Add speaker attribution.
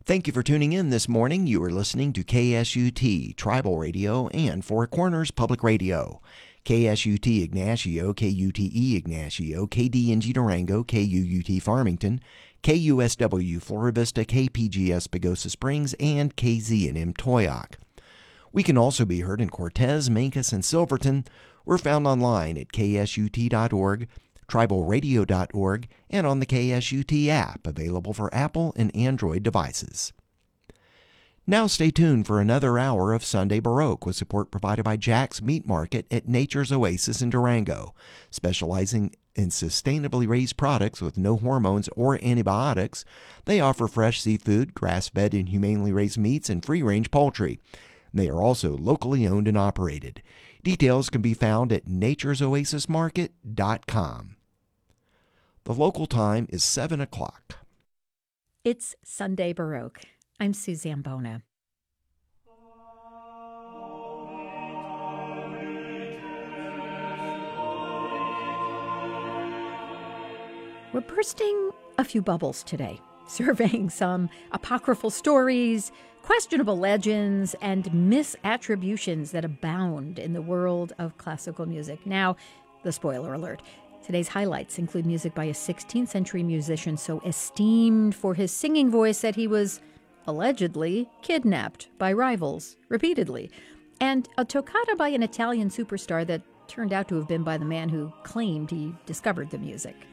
Speaker 1: Thank you for tuning in this morning. You are listening to KSUT, Tribal Radio, and Four Corners Public Radio. KSUT Ignacio, KUTE Ignacio, KDNG Durango, KUUT Farmington, KUSW Flora Vista, KPGS Pagosa Springs, and KZNM Toyoak. We can also be heard in Cortez, Mancos, and Silverton. We're found online at ksut.org, tribalradio.org, and on the KSUT app, available for Apple and Android devices. Now stay tuned for another hour of Sunday Baroque with support provided by Jack's Meat Market at Nature's Oasis in Durango, specializing in sustainably raised products with no hormones or antibiotics. They offer fresh seafood, grass-fed and humanely raised meats, and free-range poultry. They are also locally owned and operated. Details can be found at naturesoasismarket.com. The local time is 7 o'clock.
Speaker 2: It's Sunday Baroque. I'm Suzanne Bona. We're bursting a few bubbles today, surveying some apocryphal stories, questionable legends, and misattributions that abound in the world of classical music. Now, the spoiler alert. Today's highlights include music by a 16th century musician so esteemed for his singing voice that he was allegedly kidnapped by rivals repeatedly, and a toccata by an Italian superstar that turned out to have been by the man who claimed he discovered the music.